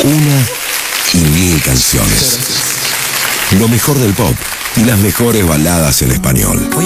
Una y mil canciones. Lo mejor del pop y las mejores baladas en español.